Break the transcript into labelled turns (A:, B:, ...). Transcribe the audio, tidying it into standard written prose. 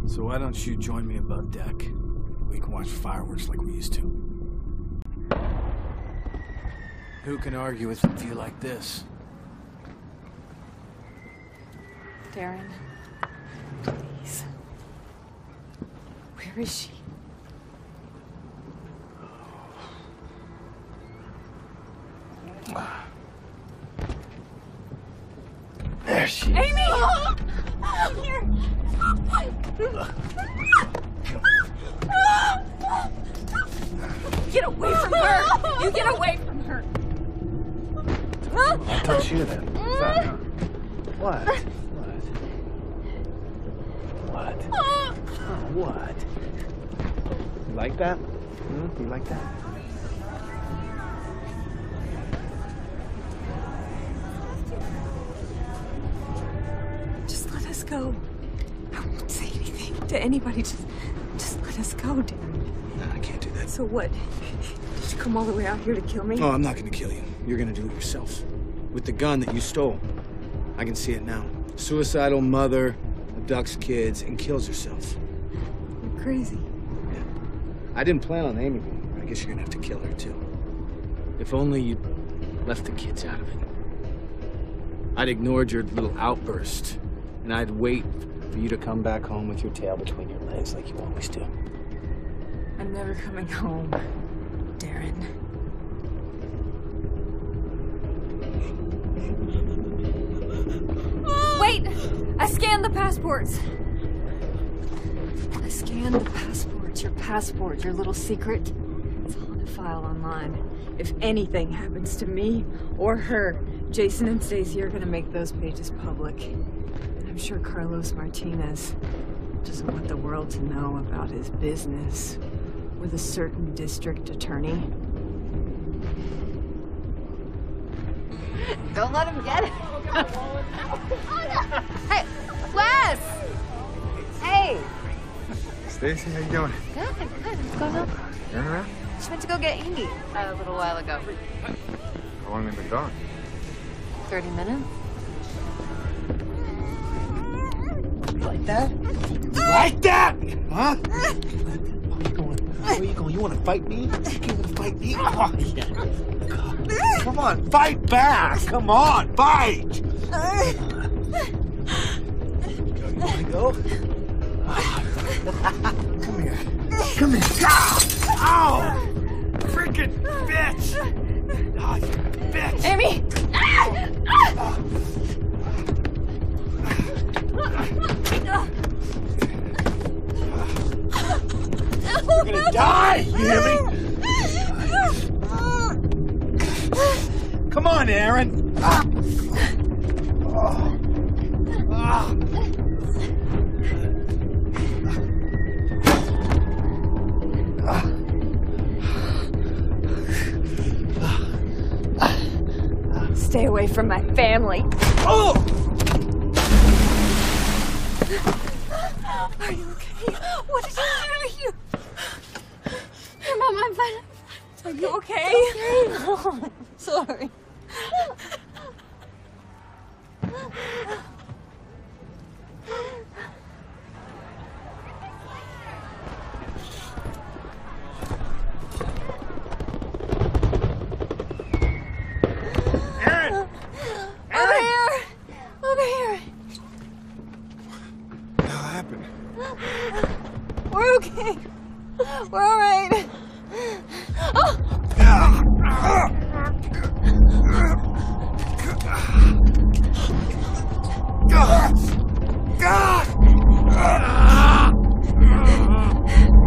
A: So why don't you join me above deck? We can watch fireworks like we used to. Who can argue with a view like this?
B: Darren, please. Where is she?
A: There she is.
B: Amy! Get away from her! You get away from her!
A: I'll touch you then. What? What? Oh, what? You like that? You like that?
B: Just let us go. I won't say anything to anybody. Just let us go, Darren.
A: No, I can't do that.
B: So what? Did you come all the way out here to kill me?
A: Oh, I'm not gonna kill you. You're gonna do it yourself. With the gun that you stole. I can see it now. Suicidal mother abducts kids and kills herself.
B: You're crazy.
A: Yeah. I didn't plan on aiming you. I guess you're gonna have to kill her too. If only you'd left the kids out of it. I'd ignored your little outburst, and I'd wait for you to come back home with your tail between your legs like you always do.
B: I'm never coming home, Darren. Wait! I scanned the passports. I scanned the passports. Your passport, your little secret. It's all in a file online. If anything happens to me or her, Jason and Stacy are gonna make those pages public. And I'm sure Carlos Martinez doesn't want the world to know about his business with a certain district attorney. Don't let him get it. Hey, Wes! Hey!
C: Stacy, how you doing?
B: Good, good. What's going on?
C: You around?
B: Just went to go get Amy a little while ago.
C: How long have you been gone?
B: 30 minutes?
A: You like that? You like that? Huh? Where you going? You want to fight me? You want to fight me? Oh, yeah. Come on, fight back! Come on, fight! You want to go? Come here. Come here. Ow! Freaking bitch! Oh, you bitch!
B: Amy!
A: You're gonna die! You hear me? Come on, Aaron!
B: Stay away from my family.
A: Oh!
B: Are you okay? What did you do to you? Mom, I'm fine. Are you okay? Mom, sorry. We're okay. We're all right.